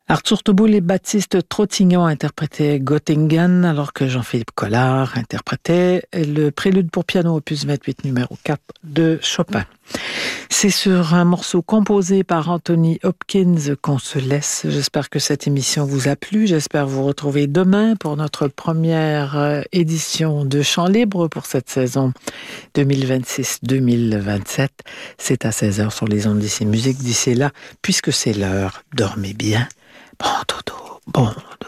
Arthur Touboul et Baptiste Trottignon interprétaient Göttingen, alors que Jean-Philippe Collard interprétait le prélude pour piano opus 28 numéro 4 de Chopin. C'est sur un morceau composé par Anthony Hopkins qu'on se laisse. J'espère que cette émission vous a plu. J'espère vous retrouver demain pour notre première édition de Chant Libre pour cette saison 2026-2027. C'est à 16h sur les ondes d'Ici Musique. D'ici là, puisque c'est l'heure, dormez bien. Bon dodo, bon